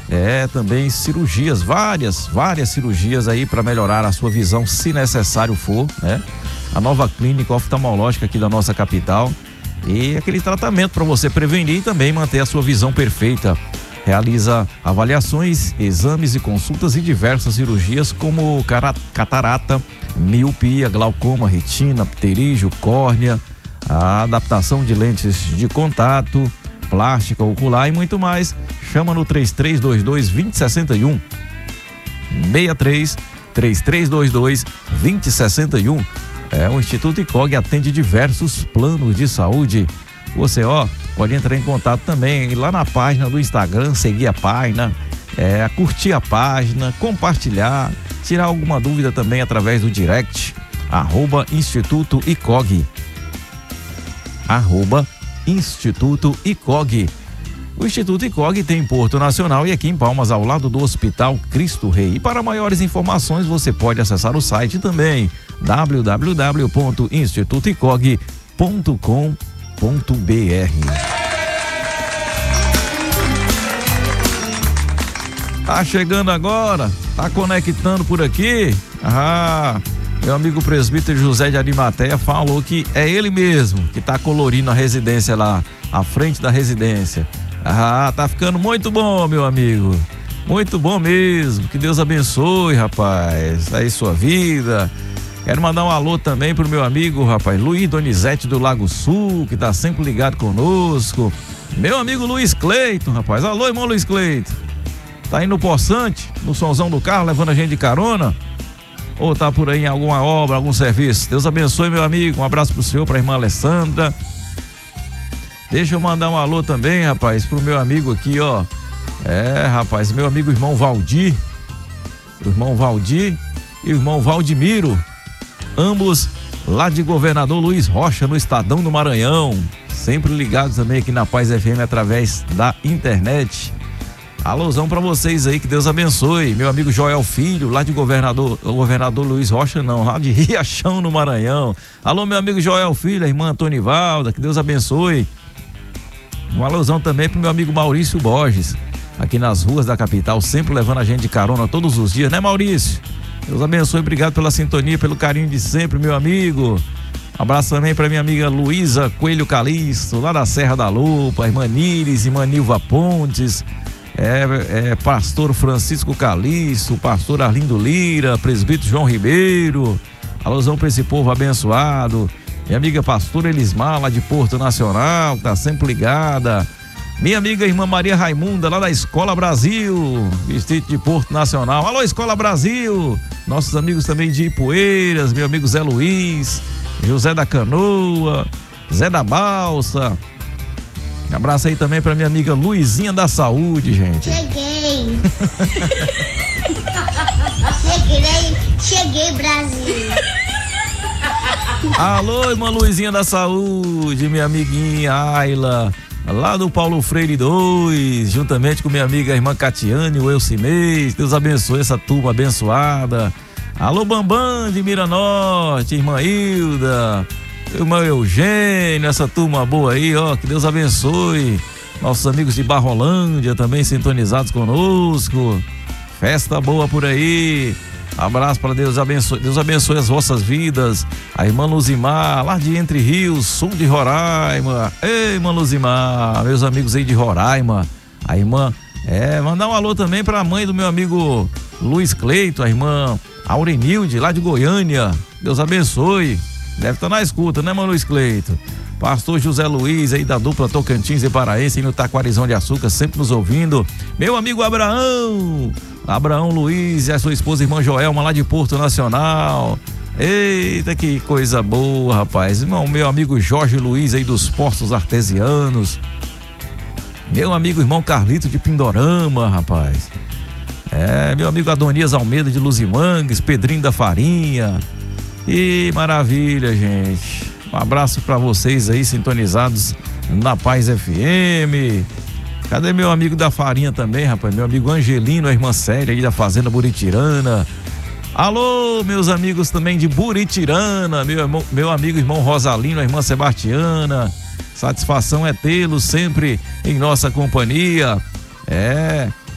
também cirurgias, várias cirurgias aí para melhorar a sua visão, se necessário for, né? A nova clínica oftalmológica aqui da nossa capital, e aquele tratamento para você prevenir e também manter a sua visão perfeita. Realiza avaliações, exames e consultas e diversas cirurgias como catarata, miopia, glaucoma, retina, pterígio, córnea, a adaptação de lentes de contato, plástica ocular e muito mais. Chama no 3322-2061, 63-3322-2061. O Instituto ICOG atende diversos planos de saúde. Você, pode entrar em contato também lá na página do Instagram, seguir a página, curtir a página, compartilhar, tirar alguma dúvida também através do direct, @Instituto ICOG, @Instituto ICOG. O Instituto ICOG tem em Porto Nacional e aqui em Palmas, ao lado do Hospital Cristo Rei. E para maiores informações, você pode acessar o site também, www.institutoicog.com.br. Tá chegando agora, tá conectando por aqui. Meu amigo presbítero José de Arimateia falou que é ele mesmo que tá colorindo a residência lá, à frente da residência. Tá ficando muito bom, meu amigo. Muito bom mesmo. Que Deus abençoe, rapaz, aí sua vida. Quero mandar um alô também pro meu amigo, rapaz, Luiz Donizete do Lago Sul, que tá sempre ligado conosco. Meu amigo Luiz Cleiton, rapaz. Alô, irmão Luiz Cleiton. Tá indo no Poçante, no sonzão do carro, levando a gente de carona? Ou tá por aí em alguma obra, algum serviço? Deus abençoe, meu amigo. Um abraço pro senhor, pra irmã Alessandra. Deixa eu mandar um alô também, rapaz, pro meu amigo aqui, rapaz, meu amigo irmão Valdir. O irmão Valdir e o irmão Valdimiro. Ambos lá de Governador Luiz Rocha, no Estadão do Maranhão. Sempre ligados também aqui na Paz FM através da internet. Alôzão pra vocês aí, que Deus abençoe. Meu amigo Joel Filho, lá de Governador Luiz Rocha não, lá de Riachão, no Maranhão. Alô, meu amigo Joel Filho, a irmã Antonivalda, que Deus abençoe. Um alôzão também pro meu amigo Maurício Borges, aqui nas ruas da capital, sempre levando a gente de carona todos os dias, né, Maurício? Deus abençoe, obrigado pela sintonia, pelo carinho de sempre, meu amigo. Abraço também para minha amiga Luísa Coelho Calixto, lá da Serra da Lupa, irmã Níris, irmã Nilva Pontes, pastor Francisco Calixto, pastor Arlindo Lira, presbítero João Ribeiro. Alôzão para esse povo abençoado. Minha amiga pastora Elismar, lá de Porto Nacional, tá sempre ligada. Minha amiga irmã Maria Raimunda, lá da Escola Brasil, distrito de Porto Nacional. Alô, Escola Brasil! Nossos amigos também de Ipueiras, meu amigo Zé Luiz, José da Canoa, Zé da Balsa. Um abraço aí também pra minha amiga Luizinha da Saúde, gente. Cheguei, Brasil. Alô, irmã Luizinha da Saúde, minha amiguinha Ayla, lá do Paulo Freire 2, juntamente com minha amiga irmã Catiane, o Elcinês. Deus abençoe essa turma abençoada. Alô, Bambam de Miranorte, irmã Hilda, irmão Eugênio, essa turma boa aí, que Deus abençoe. Nossos amigos de Barrolândia também sintonizados conosco. Festa boa por aí. Abraço para Deus abençoe as vossas vidas. A irmã Luzimar, lá de Entre Rios, sul de Roraima. Ei, irmã Luzimar, meus amigos aí de Roraima. A irmã, mandar um alô também para a mãe do meu amigo Luiz Cleito, a irmã Aurenilde, lá de Goiânia. Deus abençoe. Deve estar na escuta, né, irmão Luiz Cleito? Pastor José Luiz aí da dupla Tocantins e Paraense, aí no Taquarizão de Açúcar, sempre nos ouvindo. Meu amigo Abraão Luiz e a sua esposa, irmã Joelma, lá de Porto Nacional. Eita, que coisa boa, rapaz. Meu amigo Jorge Luiz aí dos Postos Artesianos. Meu amigo irmão Carlito de Pindorama, rapaz. Meu amigo Adonias Almeida de Luzimangues, Pedrinho da Farinha. E maravilha, gente. Um abraço para vocês aí sintonizados na Paz FM. Cadê meu amigo da Farinha também, rapaz? Meu amigo Angelino, a irmã Célia aí da Fazenda Buritirana. Alô, meus amigos também de Buritirana, meu amigo irmão Rosalino, a irmã Sebastiana. Satisfação é tê-los sempre em nossa companhia.